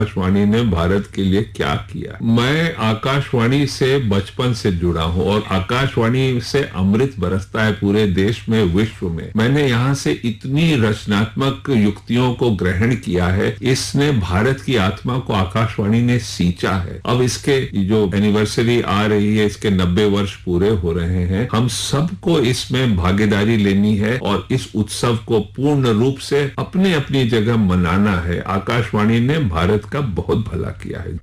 आकाशवाणी ने भारत के लिए क्या किया। मैं आकाशवाणी से बचपन से जुड़ा हूं और आकाशवाणी से अमृत बरसता है पूरे देश में, विश्व में। मैंने यहाँ से इतनी रचनात्मक युक्तियों को ग्रहण किया है। इसने भारत की आत्मा को आकाशवाणी ने सींचा है। अब इसके जो एनिवर्सरी आ रही है, इसके 90 वर्ष पूरे हो रहे हैं। हम सबको इसमें भागीदारी लेनी है और इस उत्सव को पूर्ण रूप से अपनी अपनी जगह मनाना है। आकाशवाणी ने भारत का बहुत भला किया है।